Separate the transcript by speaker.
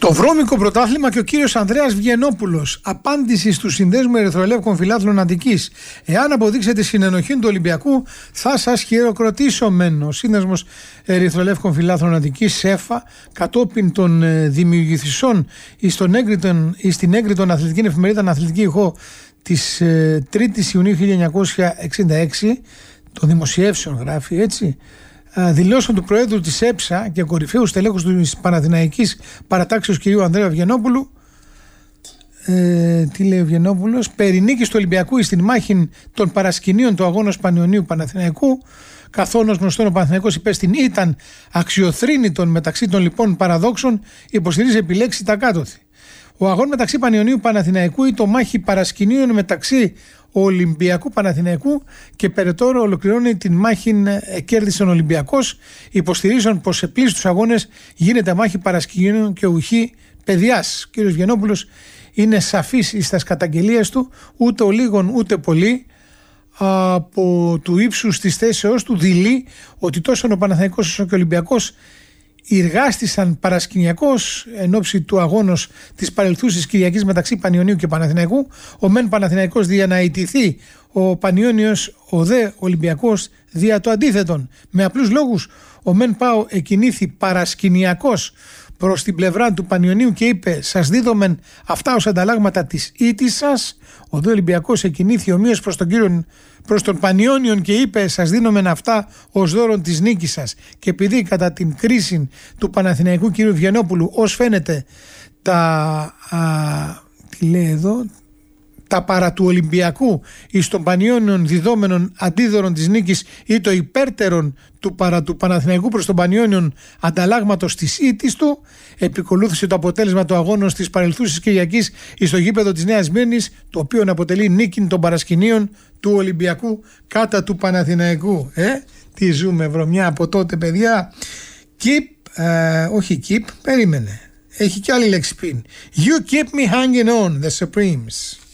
Speaker 1: Το βρώμικο πρωτάθλημα και ο κύριος Ανδρέας Βγενόπουλος. Απάντηση στους συνδέσμου Ερυθροελεύκων Φιλάθλων Αττικής. Εάν αποδείξετε συνενοχή του Ολυμπιακού, θα σας χειροκροτήσω μεν. Ο Σύνδεσμος Ερυθροελεύκων Φιλάθλων Αττικής, ΣΕΦΑ, κατόπιν των δημιουργηθησών στην έγκριτον αθλητική εφημερίδα Αθλητική Ηχό της 3ης Ιουνίου 1966, των δημοσιεύσεων γράφει έτσι, δηλώσεων του Προέδρου της ΕΨΑ και κορυφαίου στελέχους της Παναθηναϊκής Παρατάξεως κ. Ανδρέα Βγενόπουλου, τι λέει ο Βγενόπουλος, περί νίκης του Ολυμπιακού στην μάχη των παρασκηνίων του αγώνα Πανιωνίου Παναθηναϊκού, καθώς γνωστόν ο Παναθηναϊκός υπέστην ήταν αξιοθρήνητον μεταξύ των λοιπόν παραδόξων, υποστηρίζει επιλέξει τα κάτωθη. Ο αγώνα μεταξύ Πανιωνίου Παναθηναϊκού ή το μάχη παρασκηνίων μεταξύ Ολυμπιακού Παναθηναϊκού και περαιτέρω ολοκληρώνει την μάχη κέρδισε ο Ολυμπιακός, υποστηρίζουν πως σε πλήστους αγώνες γίνεται μάχη παρασκηνίων και ουχή παιδιάς. Ο κ. Βγενόπουλος είναι σαφής στις καταγγελίες του, ούτε ο λίγον ούτε πολύ, από του ύψους της θέσεως του δειλεί ότι τόσο ο Παναθηναϊκός όσο και ο Ολυμπιακός εργάστησαν παρασκηνιακώς εν ώψη του αγώνος της παρελθούσης Κυριακής μεταξύ Πανιωνίου και Παναθηναϊκού. Ο μεν Παναθηναϊκός δια να ηττηθεί, ο Πανιώνιος, ο δε Ολυμπιακός δια το αντίθετον. Με απλούς λόγους, ο μεν Πάο εκινήθη παρασκηνιακώς προς την πλευρά του Πανιωνίου και είπε «Σας δίδομεν αυτά ως ανταλλάγματα της ήττης σας». Ο δε Ολυμπιακός εκινήθη ομοίως προς τον Πανιώνιον και είπε «Σας δίνομεν αυτά ως δώρον της νίκης σας». Και επειδή κατά την κρίση του Παναθηναϊκού κ. Βγενόπουλου, ως φαίνεται τι λέει εδώ, τα παρά του Ολυμπιακού εις των Πανιώνιων διδόμενων αντίδωρων της νίκης ή το υπέρτερον του παρά του Παναθηναϊκού προς τον Πανιώνιον ανταλλάγματος της ήττης του, επικολούθησε το αποτέλεσμα του αγώνος της παρελθούσης Κυριακής εις το γήπεδο της Νέας Μύρνης, το οποίο αποτελεί νίκη των παρασκηνίων του Ολυμπιακού κατά του Παναθηναϊκού. Τι ζούμε βρωμιά από τότε, παιδιά. Όχι keep, περίμενε. Έχει και άλλη λέξη πριν. You keep me hanging on, the Supremes.